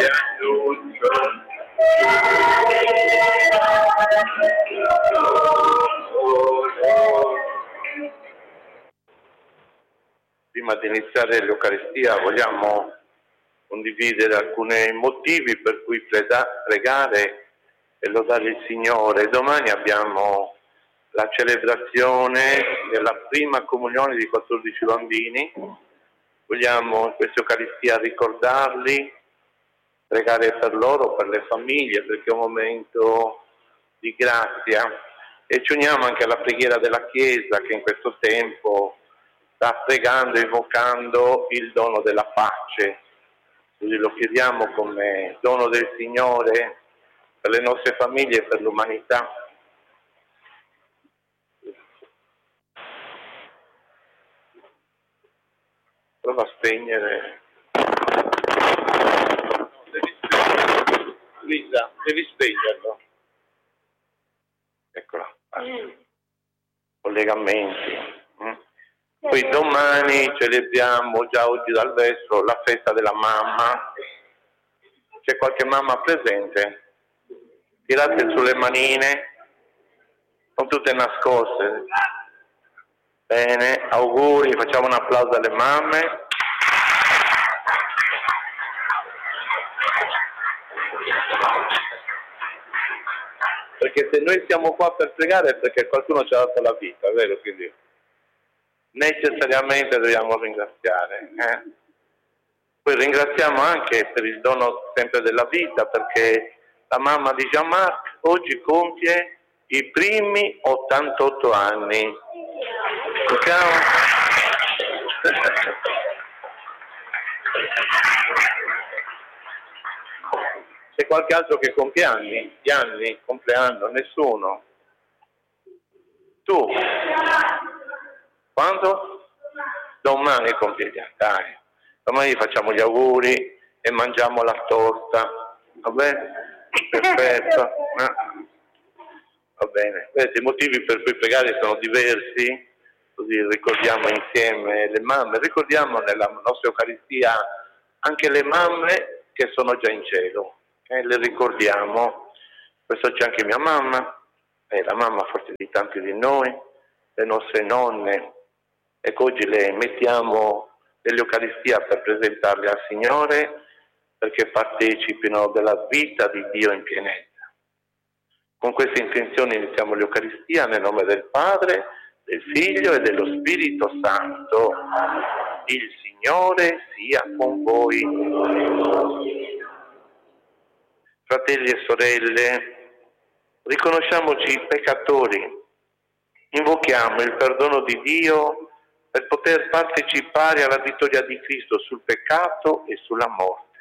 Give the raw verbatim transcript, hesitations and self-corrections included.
Prima di iniziare l'Eucaristia vogliamo condividere alcuni motivi per cui pregare e lodare il Signore. Domani abbiamo la celebrazione della prima comunione di quattordici bambini. Vogliamo in questa Eucaristia ricordarli, pregare per loro, per le famiglie, perché è un momento di grazia, e ci uniamo anche alla preghiera della Chiesa che in questo tempo sta pregando, invocando il dono della pace. Quindi lo chiediamo come dono del Signore per le nostre famiglie e per l'umanità. Prova a spegnere. Devi spegnerlo. Lisa, devi spegnerlo. Eccola. Mm. Collegamenti. Mm. Poi domani celebriamo, già oggi dal verso, la festa della mamma. C'è qualche mamma presente? Tirate sulle manine, sono tutte nascoste. Bene, auguri, facciamo un applauso alle mamme. Perché se noi siamo qua per pregare è perché qualcuno ci ha dato la vita, vero? Quindi necessariamente dobbiamo ringraziare. Eh? Poi ringraziamo anche per il dono sempre della vita, perché la mamma di Jean-Marc oggi compie i primi ottantotto anni. C'è qualche altro che compie anni? Gli anni? Compleanno? Nessuno? Tu? Quando? Domani compie gli anni, dai. Domani facciamo gli auguri e mangiamo la torta. Va bene? Perfetto. Va bene. Vedete, i motivi per cui pregare sono diversi, così ricordiamo insieme le mamme, ricordiamo nella nostra Eucaristia anche le mamme che sono già in cielo, eh, le ricordiamo. Questo c'è anche mia mamma, è la mamma forse di tanti di noi, le nostre nonne. Ecco, oggi le mettiamo nell'Eucaristia per presentarle al Signore, perché partecipino della vita di Dio in pienezza. Con queste intenzioni iniziamo l'Eucaristia nel nome del Padre, del Figlio e dello Spirito Santo. Il Signore sia con voi. Fratelli e sorelle, riconosciamoci peccatori, invochiamo il perdono di Dio per poter partecipare alla vittoria di Cristo sul peccato e sulla morte.